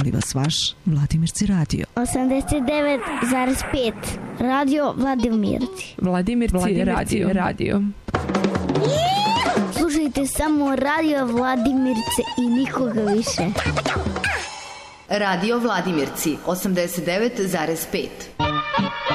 Voli vas vaš Vladimirci radio. 89,5 Radio Vladimirci. Vladimirci radio. Slušajte samo Radio Vladimirci i nikoga više. Radio Vladimirci 89,5.